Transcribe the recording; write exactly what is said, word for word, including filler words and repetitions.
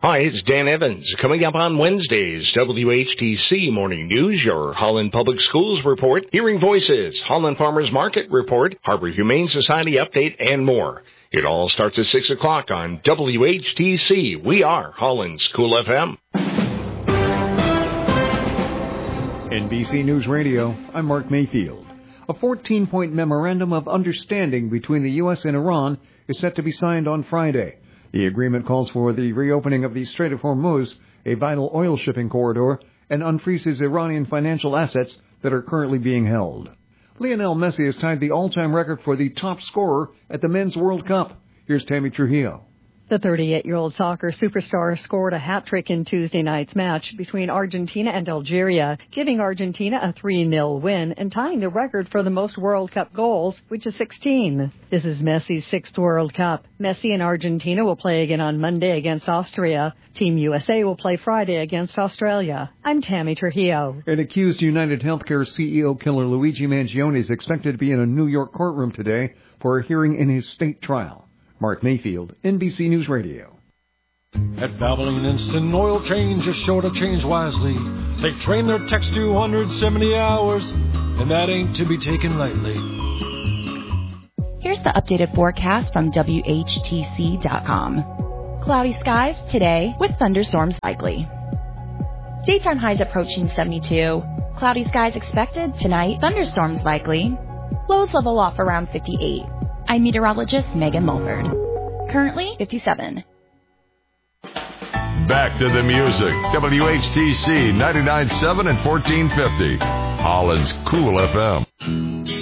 Hi, it's Dan Evans. Coming up on Wednesday's W H T C Morning News, your Holland Public Schools report, Hearing Voices, Holland Farmers Market report, Harbor Humane Society update, and more. It all starts at six o'clock on W H T C. We are Holland's Cool F M. N B C News Radio, I'm Mark Mayfield. A fourteen-point memorandum of understanding between the U S and Iran is set to be signed on Friday. The agreement calls for the reopening of the Strait of Hormuz, a vital oil shipping corridor, and unfreezes Iranian financial assets that are currently being held. Lionel Messi has tied the all-time record for the top scorer at the Men's World Cup. Here's Tammy Trujillo. The thirty-eight-year-old soccer superstar scored a hat-trick in Tuesday night's match between Argentina and Algeria, giving Argentina a three nil win and tying the record for the most World Cup goals, which is sixteen. This is Messi's sixth World Cup. Messi and Argentina will play again on Monday against Austria. Team U S A will play Friday against Australia. I'm Tammy Trujillo. An accused United Healthcare C E O killer Luigi Mangione is expected to be in a New York courtroom today for a hearing in his state trial. Mark Mayfield, N B C News Radio. At Valvoline Instant Oil Change is sure to change wisely. They train their techs to one hundred seventy hours, and that ain't to be taken lightly. Here's the updated forecast from W H T C dot com. Cloudy skies today with thunderstorms likely. Daytime highs approaching seventy-two. Cloudy skies expected tonight. Thunderstorms likely. Lows level off around fifty-eight. I'm meteorologist Megan Mulford. Currently fifty-seven. Back to the music. W H T C ninety-nine point seven and fourteen fifty. Holland's Cool F M.